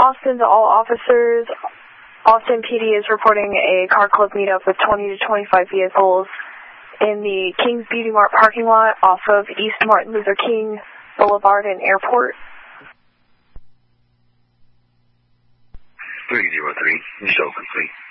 Austin to all officers. Austin PD is reporting a car club meetup with 20 to 25 vehicles in the King's Beauty Mart parking lot off of East Martin Luther King Boulevard and Airport. 303, show complete.